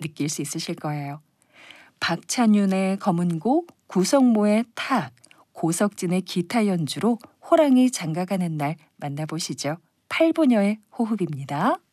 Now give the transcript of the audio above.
느낄 수 있으실 거예요. 박찬윤의 검은고, 구성모의 탁, 고석진의 기타 연주로 호랑이 장가가는 날 만나보시죠. 8부녀의 호흡입니다.